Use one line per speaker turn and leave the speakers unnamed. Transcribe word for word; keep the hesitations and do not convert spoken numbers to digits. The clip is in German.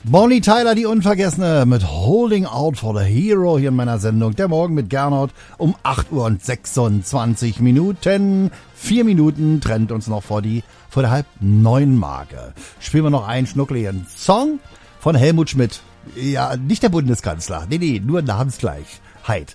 Bonnie Tyler, die Unvergessene, mit Holding Out for the Hero hier in meiner Sendung. Der Morgen mit Gernot um acht Uhr und sechsundzwanzig Minuten. Vier Minuten trennt uns noch vor die, vor der halb neun Marke. Spielen wir noch einen schnuckligen Song von Helmut Schmidt. Ja, nicht der Bundeskanzler. Nee, nee, nur Namensgleichheit.